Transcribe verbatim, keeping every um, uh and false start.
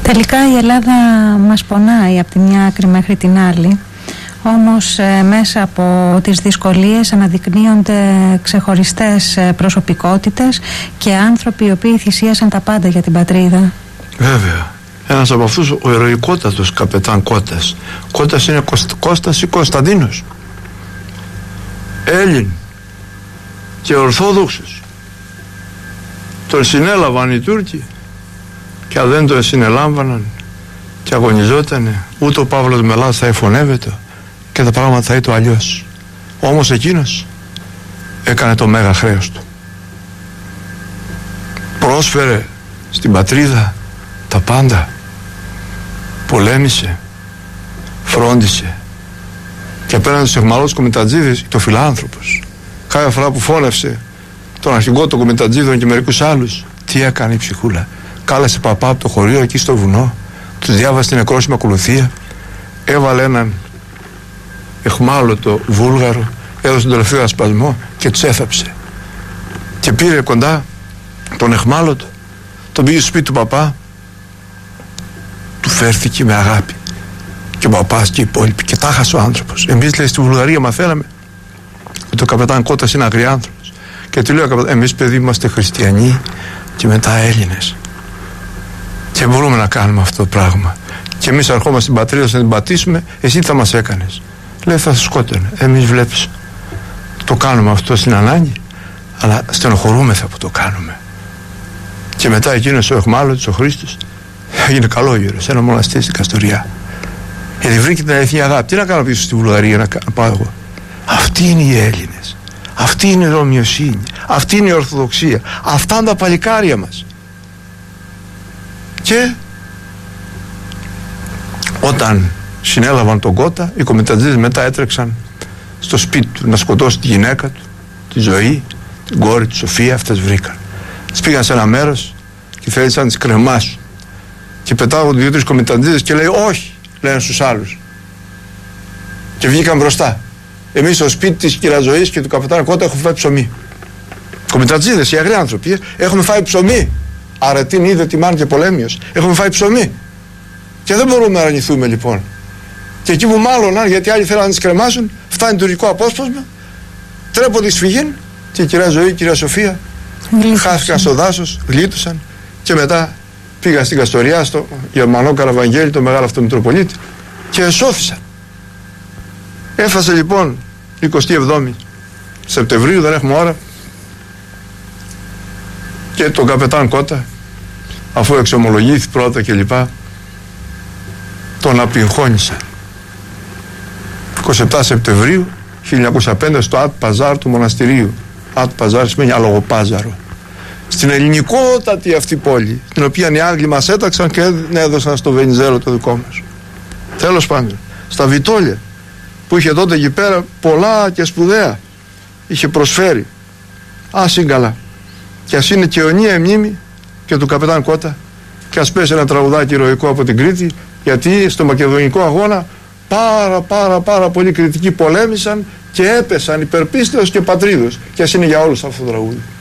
Τελικά η Ελλάδα μας πονάει από τη μια άκρη μέχρι την άλλη. Όμως ε, μέσα από τις δυσκολίες αναδεικνύονται ξεχωριστές ε, προσωπικότητες και άνθρωποι οι οποίοι θυσίασαν τα πάντα για την πατρίδα. Βέβαια. Ένας από αυτούς ο ηρωικότατος καπετάν Κώτας. Κώτας είναι Κώστας ή Κωνσταντίνος. Έλλην και Ορθόδοξος. Τον συνέλαβαν οι Τούρκοι και αν δεν τον συνελάμβαναν και αγωνιζότανε, ούτε ο Παύλος Μελάς θα εφωνεύεται και τα πράγματα θα ήταν αλλιώς. Όμως εκείνος έκανε το μέγα χρέος του. Πρόσφερε στην πατρίδα τα πάντα. Πολέμησε, φρόντισε και απέναντι στους αιχμαλώτους κομιτατζίδες το φιλάνθρωπος. Κάθε φορά που φώνευσε τον αρχηγό των κομιτατζίδων και μερικούς άλλους, τι έκανε η ψυχούλα? Κάλεσε παπά από το χωρίο εκεί στο βουνό, τους διάβασε την νεκρόσιμη ακολουθία, έβαλε έναν αιχμάλωτο Βούλγαρο, έδωσε τον τελευταίο ασπασμό και τους έθαψε. Και πήρε κοντά τον αιχμάλωτο, τον πήγε στο σπίτι του παπά, του φέρθηκε με αγάπη. Και ο παπάς και οι υπόλοιποι, και τα χάσε ο άνθρωπος. Εμείς, λέει, στη Βουλγαρία μαθαίναμε ότι ο καπετάν Κώτας είναι αγριάνθρωπος. Και του λέω, εμείς παιδί είμαστε χριστιανοί και μετά Έλληνες. Και μπορούμε να κάνουμε αυτό το πράγμα. Και εμείς αρχόμαστε στην πατρίδα να την πατήσουμε, εσύ τι θα μας έκανες? Λέει, θα σου σκότωνε. Εμείς βλέπεις, το κάνουμε αυτό στην ανάγκη, αλλά στενοχωρούμεθα που το κάνουμε. Και μετά εκείνος ο αιχμάλωτος, ο Χρήστος, έγινε καλόγερος, ένα μοναστήρι στην Καστοριά. Γιατί βρήκε την αληθινή αγάπη. Τι να κάνω πίσω στη Βουλγαρία να πάω εγώ? Αυτοί είναι οι Έλληνες. Αυτή είναι η Ρωμιοσύνη. Αυτή είναι η Ορθοδοξία. Αυτά είναι τα παλικάρια μας. Και όταν συνέλαβαν τον Κώτα, οι κομιτατζίδες μετά έτρεξαν στο σπίτι του να σκοτώσει τη γυναίκα του, τη Ζωή, την κόρη του Σοφία. Αυτές βρήκαν. Τις πήγαν σε ένα μέρος και θέλησαν να τις κρεμάσουν. Και πετάγονται δύο-τρεις κομιτατζίδες και λέει, όχι, λένε στους άλλους. Και βγήκαν μπροστά. Εμείς στο σπίτι της κυρίας Ζωής και του καπετάν Κώτα έχουμε φάει ψωμί. Κομιτατζίδες, οι αγροί άνθρωποι, έχουμε φάει ψωμί. Αρετήν είδε τιμάν και πολέμιος. Έχουμε φάει ψωμί. Και δεν μπορούμε να αρνηθούμε λοιπόν. Και εκεί που μάλλον, γιατί άλλοι θέλουν να τις κρεμάσουν, φτάνει τουρκικό απόσπασμα, τρέπονται σφυγήν και η κυρία Ζωή και η κυρία Σοφία χάθηκαν στο δάσος, γλίτωσαν και μετά πήγαν στην Καστοριά, στο Γερμανό Καραβαγγέλη, το μεγάλο αυτομητροπολίτη, και εσώθησαν. Έφτασε λοιπόν εικοστή εβδόμη Σεπτεμβρίου, δεν έχουμε ώρα, και τον καπετάν Κώτα, αφού εξομολογήθη πρώτα και λοιπά, τον απειγχώνησαν. εικοστή εβδόμη Σεπτεμβρίου χίλια εννιακόσια πέντε στο Ατ Παζάρ του μοναστηρίου. Ατ Παζάρ σημαίνει αλογοπάζαρο. Στην ελληνικότατη αυτή πόλη, την οποία οι Άγγλοι μας έταξαν και έδωσαν στο Βενιζέλο το δικό μας. Τέλος πάντων, στα Βιτόλια, που είχε τότε εκεί πέρα πολλά και σπουδαία, είχε προσφέρει. Ας είναι καλά. Και ας είναι και αιωνία η μνήμη και του καπετάν Κώτα, και ας πέσει ένα τραγουδάκι ηρωικό από την Κρήτη, γιατί στο Μακεδονικό αγώνα πάρα πάρα πάρα πολλοί κριτικοί πολέμησαν και έπεσαν υπερπίστεως και πατρίδος, και ας είναι για όλους αυτό το τραγούδι.